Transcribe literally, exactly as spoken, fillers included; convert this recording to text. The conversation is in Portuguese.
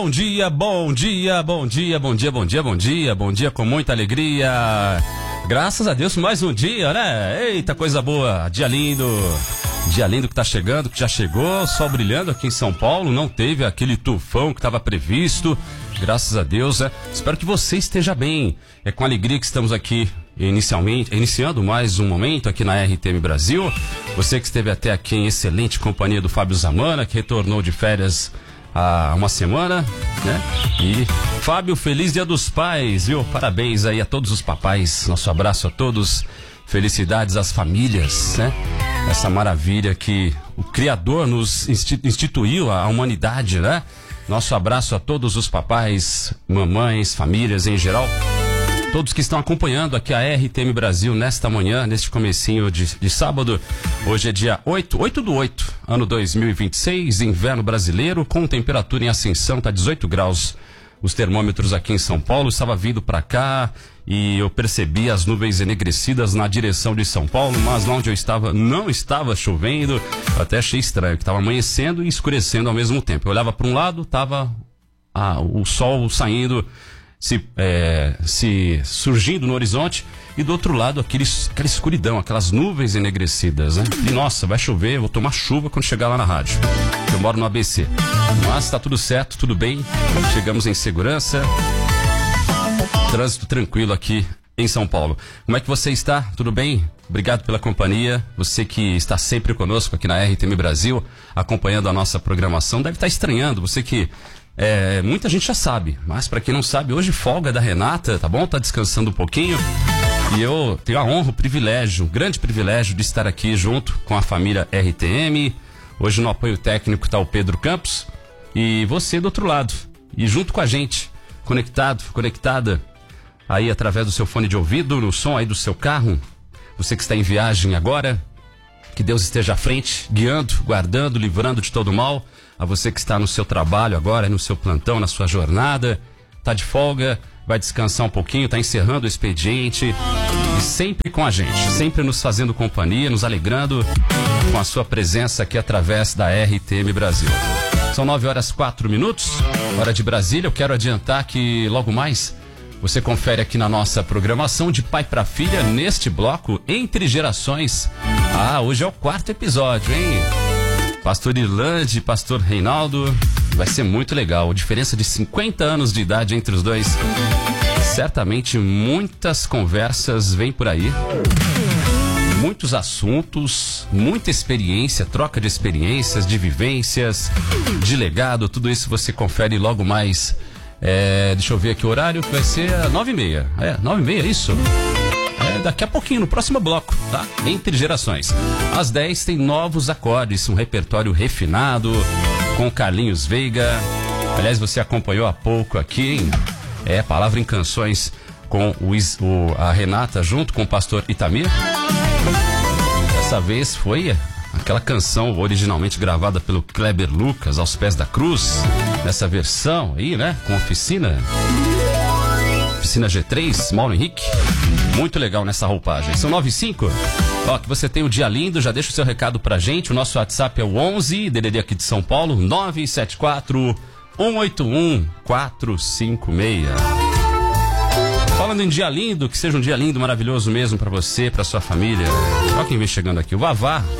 Bom dia, bom dia, bom dia, bom dia, bom dia, bom dia, bom dia com muita alegria. Graças a Deus, mais um dia, né? Eita, coisa boa, dia lindo. Dia lindo que tá chegando, que já chegou, sol brilhando aqui em São Paulo, não teve aquele tufão que estava previsto, graças a Deus, né? Espero que você esteja bem. É com alegria que estamos aqui inicialmente, iniciando mais um momento aqui na R T M Brasil. Você que esteve até aqui em excelente companhia do Fábio Zamana, que retornou de férias há uma semana, né? E Fábio, feliz Dia dos Pais, viu? Parabéns aí a todos os papais, nosso abraço a todos, felicidades às famílias, né? Essa maravilha que o Criador nos instituiu, a humanidade, né? Nosso abraço a todos os papais, mamães, famílias em geral, todos que estão acompanhando aqui a R T M Brasil nesta manhã, neste comecinho de, de sábado. Hoje é dia oito, oito do oito, ano dois mil e vinte e seis, inverno brasileiro, com temperatura em ascensão, tá dezoito graus os termômetros aqui em São Paulo. Estava vindo para cá e eu percebi as nuvens enegrecidas na direção de São Paulo, mas lá onde eu estava não estava chovendo. Eu até achei estranho, que estava amanhecendo e escurecendo ao mesmo tempo. Eu olhava para um lado, estava ah, o sol saindo, se, é, se surgindo no horizonte, e do outro lado aquele, aquela escuridão, aquelas nuvens enegrecidas, né? E nossa, vai chover, vou tomar chuva quando chegar lá na rádio. Eu moro no A B C. Mas tá tudo certo, tudo bem. Chegamos em segurança. Trânsito tranquilo aqui em São Paulo. Como é que você está? Tudo bem? Obrigado pela companhia. Você que está sempre conosco aqui na R T M Brasil, acompanhando a nossa programação, deve estar estranhando. Você que É, muita gente já sabe, mas para quem não sabe, hoje folga da Renata, tá bom? Tá descansando um pouquinho. E eu tenho a honra, o privilégio, o grande privilégio de estar aqui junto com a família R T M. Hoje no apoio técnico está o Pedro Campos e você do outro lado. E junto com a gente, conectado, conectada aí através do seu fone de ouvido, no som aí do seu carro. Você que está em viagem agora, que Deus esteja à frente, guiando, guardando, livrando de todo mal. A você que está no seu trabalho agora, no seu plantão, na sua jornada, tá de folga, vai descansar um pouquinho, tá encerrando o expediente, e sempre com a gente, sempre nos fazendo companhia, nos alegrando com a sua presença aqui através da R T M Brasil. São nove horas quatro minutos, hora de Brasília. Eu quero adiantar que logo mais você confere aqui na nossa programação de pai para filha, neste bloco Entre Gerações. Ah, hoje é o quarto episódio, hein? Pastor Irlande, Pastor Reinaldo, vai ser muito legal. Diferença de cinquenta anos de idade entre os dois. Certamente muitas conversas vêm por aí. Muitos assuntos, muita experiência, troca de experiências, de vivências, de legado. Tudo isso você confere logo mais. É, deixa eu ver aqui o horário, que vai ser nove e meia. É, nove e meia, isso? É, daqui a pouquinho, no próximo bloco, tá? Entre Gerações. Às dez tem Novos Acordes, um repertório refinado, com Carlinhos Veiga. Aliás, você acompanhou há pouco aqui, hein? É, Palavra em Canções, com o, o, a Renata junto com o pastor Itamir. Dessa vez foi aquela canção originalmente gravada pelo Kleber Lucas, Aos Pés da Cruz. Nessa versão aí, né? Com Oficina. Oficina G três, Mauro Henrique. Muito legal nessa roupagem. São nove e cinco. Ó, que você tem o dia lindo, já deixa o seu recado pra gente. O nosso WhatsApp é o onze, D D D aqui de São Paulo, nove sete quatro, um oito um, quatro cinco seis. Falando em dia lindo, que seja um dia lindo, maravilhoso mesmo pra você, pra sua família. Olha quem vem chegando aqui, o Vavá.